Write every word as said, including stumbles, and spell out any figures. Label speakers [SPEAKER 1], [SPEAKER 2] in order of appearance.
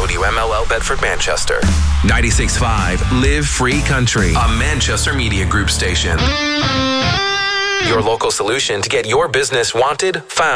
[SPEAKER 1] W M L L Bedford, Manchester. ninety-six point five Live Free Country, a Manchester Media Group station. Your local solution to get your business wanted, found,